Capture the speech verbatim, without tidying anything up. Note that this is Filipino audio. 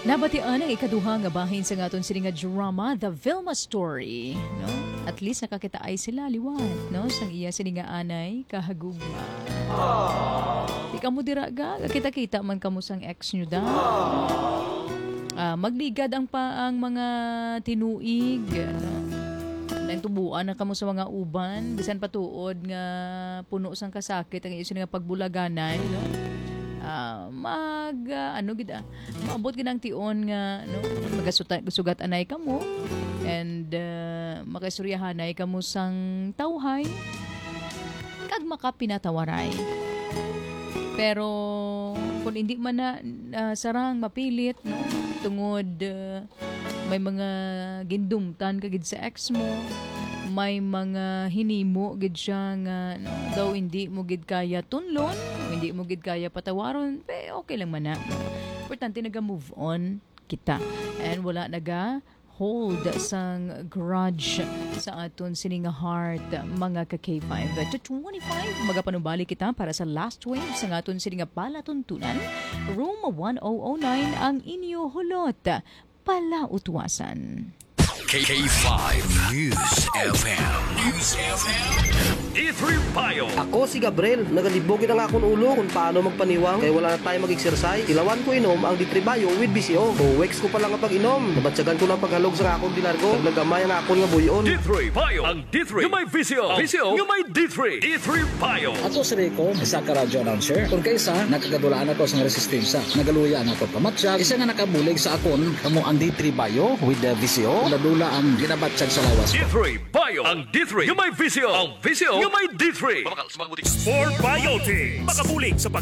Nabatian ang ikaduha nga bahin sa ngaton sini nga drama The Vilma Story, no? At least nakakita ay sila liwat, no? Sang iya sini nga anay kahagugma. Di ka mo dira ga, kita-kita man kamo sang ex nyo da. Ah, magligad ang pa ang mga tinuig, no? Naintubuan na kamo sa mga uban, bisan patuod nga puno sang kasakit ang iso nga pagbulaganay, no? Uh, mag uh, ano gid ah, maabot gid ang tion nga no magasugat anay kamo and uh, makaistoryahanay kamo sang tawhay kag makapinatawaray. Pero kung hindi man na uh, sarang mapilit no tungod uh, may mga gindumtan kagid sa ex mo, may mga hinimo gid siya nga no, daw hindi mo gid kaya tunlon, hindi mo gid kaya patawaron, pe okay lang man na. Importante naga-move on kita and wala naga hold sang grudge sa aton sining heart mga ka K five to twenty-five magapanubali kita para sa last wave sa aton sining palatuntunan. Room one thousand nine ang inyo hulot palautwasan. K five News F M. News F M. D three Bio. Ako si Gabriel, nagalibogin ang akong ulo kung paano magpaniwang kaya wala na tayo mag-exercise. Ilawan ko inom ang D three Bio with B C O. O weeks ko pa lang kapag inom. Nabatsagan ko ng paghalog sa akong dilargo. Naglagamay ang akong nga buyon. D three Bio. Ang D three yung may V C O. V C O yung may D three. D three Bio. Ako si Rico, isa ka radyo announcer. Kung kaysa, nakagadulaan ako sa resistensya. Nagaluya na ako pamatsyag. Isa nga nakabulig sa akon, kamo ang D three Bio with the V C O. Ladula ang ginabatsyag sa lawas. D three Bio. Ang D three yung may V C O. Ang V C O yung may D three. Sport Biotic. Makabulig sa